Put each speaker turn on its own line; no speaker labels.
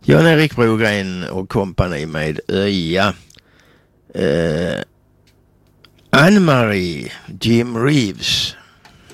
Jan-Erik Brogren och kompani med Öja. Anne-Marie Jim Reeves